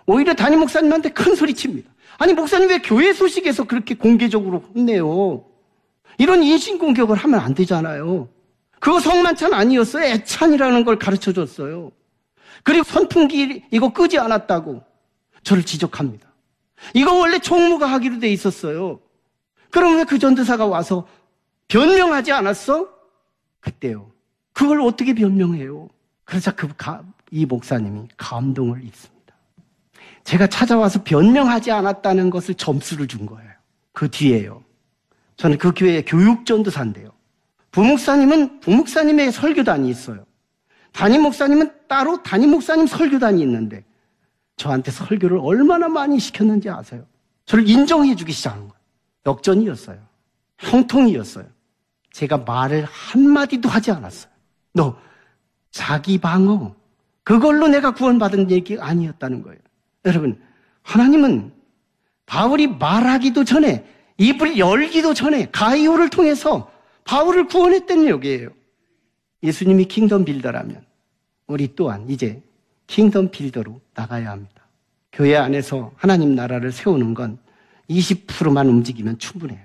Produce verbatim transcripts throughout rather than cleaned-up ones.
오히려 담임 목사님한테 큰 소리 칩니다. 아니, 목사님 왜 교회 소식에서 그렇게 공개적으로 혼내요? 이런 인신공격을 하면 안 되잖아요. 그거 성만찬 아니었어요. 애찬이라는 걸 가르쳐 줬어요. 그리고 선풍기 이거 끄지 않았다고 저를 지적합니다. 이거 원래 총무가 하기로 돼 있었어요. 그럼 왜 그 전도사가 와서 변명하지 않았어? 그때요. 그걸 어떻게 변명해요? 그래서 그, 이 목사님이 감동을 입습니다. 제가 찾아와서 변명하지 않았다는 것을 점수를 준 거예요. 그 뒤에요. 저는 그 교회의 교육전도사인데요. 부목사님은 부목사님의 설교단이 있어요. 담임 목사님은 따로 담임 목사님 설교단이 있는데 저한테 설교를 얼마나 많이 시켰는지 아세요? 저를 인정해 주기 시작한 거예요. 역전이었어요. 형통이었어요. 제가 말을 한마디도 하지 않았어요. 너 자기 방어 그걸로 내가 구원받은 얘기가 아니었다는 거예요. 여러분, 하나님은 바울이 말하기도 전에 입을 열기도 전에 가이오를 통해서 바울을 구원했다는 얘기예요. 예수님이 킹덤 빌더라면 우리 또한 이제 킹덤 빌더로 나가야 합니다. 교회 안에서 하나님 나라를 세우는 건 이십 퍼센트만 움직이면 충분해요.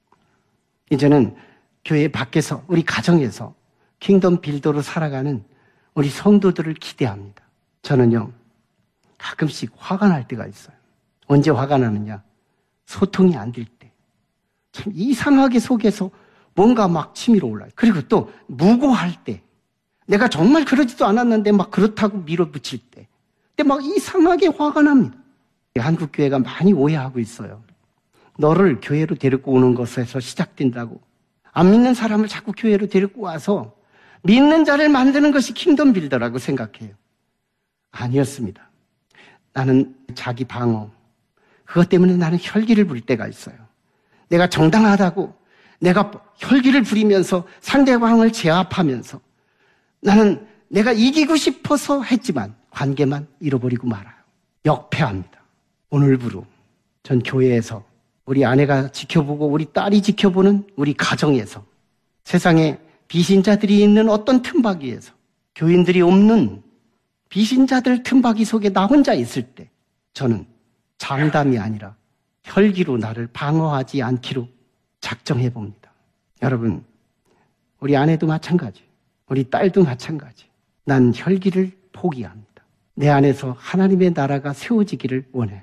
이제는 교회 밖에서 우리 가정에서 킹덤 빌더로 살아가는 우리 성도들을 기대합니다. 저는요 가끔씩 화가 날 때가 있어요. 언제 화가 나느냐? 소통이 안 될 때. 참 이상하게 속에서 뭔가 막 치밀어 올라요. 그리고 또 무고할 때. 내가 정말 그러지도 않았는데 막 그렇다고 밀어붙일 때. 근데 막 이상하게 화가 납니다. 한국 교회가 많이 오해하고 있어요. 너를 교회로 데리고 오는 것에서 시작된다고. 안 믿는 사람을 자꾸 교회로 데리고 와서 믿는 자를 만드는 것이 킹덤 빌더라고 생각해요. 아니었습니다. 나는 자기 방어. 그것 때문에 나는 혈기를 부릴 때가 있어요. 내가 정당하다고 내가 혈기를 부리면서 상대방을 제압하면서 나는 내가 이기고 싶어서 했지만 관계만 잃어버리고 말아요. 역패합니다. 오늘부로 전 교회에서 우리 아내가 지켜보고 우리 딸이 지켜보는 우리 가정에서 세상에 비신자들이 있는 어떤 틈바귀에서 교인들이 없는 비신자들 틈바귀 속에 나 혼자 있을 때 저는 장담이 아니라 혈기로 나를 방어하지 않기로 작정해 봅니다. 여러분, 우리 아내도 마찬가지, 우리 딸도 마찬가지. 난 혈기를 포기합니다. 내 안에서 하나님의 나라가 세워지기를 원해요.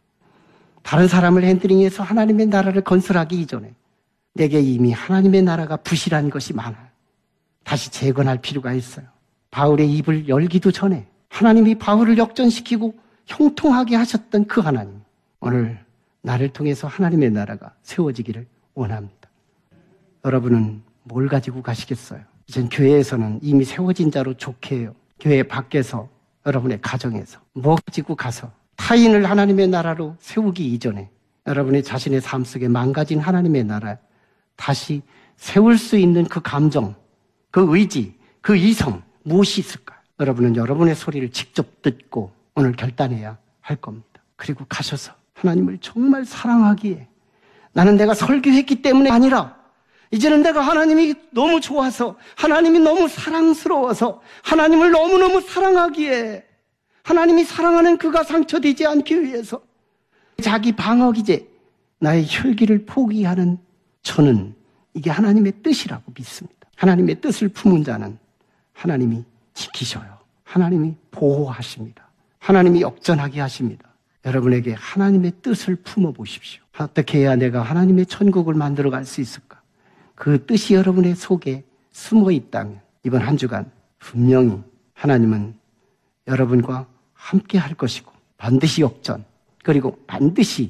다른 사람을 핸들링해서 하나님의 나라를 건설하기 이전에 내게 이미 하나님의 나라가 부실한 것이 많아요. 다시 재건할 필요가 있어요. 바울의 입을 열기도 전에 하나님이 바울을 역전시키고 형통하게 하셨던 그 하나님, 오늘 나를 통해서 하나님의 나라가 세워지기를 원합니다. 여러분은 뭘 가지고 가시겠어요? 이젠 교회에서는 이미 세워진 자로 좋게 해요. 교회 밖에서 여러분의 가정에서 뭐 가지고 가서 타인을 하나님의 나라로 세우기 이전에 여러분의 자신의 삶 속에 망가진 하나님의 나라 다시 세울 수 있는 그 감정, 그 의지, 그 이성 무엇이 있을까요? 여러분은 여러분의 소리를 직접 듣고 오늘 결단해야 할 겁니다. 그리고 가셔서 하나님을 정말 사랑하기에 나는 내가 설교했기 때문에 아니라 이제는 내가 하나님이 너무 좋아서 하나님이 너무 사랑스러워서 하나님을 너무너무 사랑하기에 하나님이 사랑하는 그가 상처되지 않기 위해서 자기 방어 기제 나의 혈기를 포기하는 저는 이게 하나님의 뜻이라고 믿습니다. 하나님의 뜻을 품은 자는 하나님이 지키셔요. 하나님이 보호하십니다. 하나님이 역전하게 하십니다. 여러분에게 하나님의 뜻을 품어보십시오. 어떻게 해야 내가 하나님의 천국을 만들어갈 수 있을까? 그 뜻이 여러분의 속에 숨어 있다면 이번 한 주간 분명히 하나님은 여러분과 함께 할 것이고 반드시 역전 그리고 반드시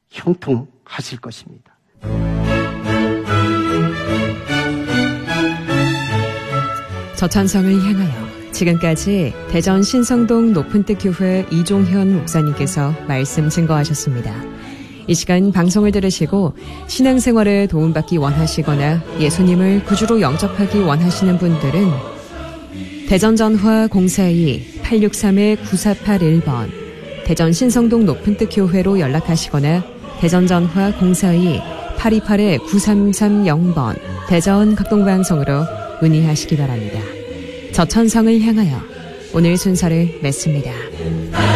형통하실 것입니다. 저찬성을 향하여 지금까지 대전 신성동 높은뜻 교회 이종현 목사님께서 말씀 증거하셨습니다. 이 시간 방송을 들으시고 신앙생활에 도움받기 원하시거나 예수님을 구주로 영접하기 원하시는 분들은 대전전화 공사이 팔육삼 구사팔일 번 대전 신성동 높은뜻 교회로 연락하시거나 대전전화 공사이 팔이팔 구삼삼영 번 대전 극동방송으로 문의하시기 바랍니다. 저천성을 향하여 오늘 순서를 맺습니다.